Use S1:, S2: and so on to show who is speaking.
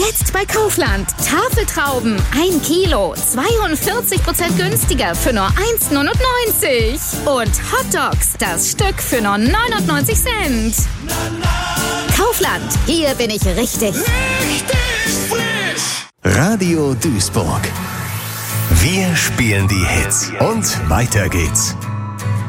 S1: Jetzt bei Kaufland. Tafeltrauben 1 Kilo, 42% günstiger für nur 1,99. Und Hotdogs, das Stück für nur 99 Cent. Kaufland, hier bin ich richtig.
S2: Richtig frisch!
S3: Radio Duisburg. Wir spielen die Hits. Und weiter geht's.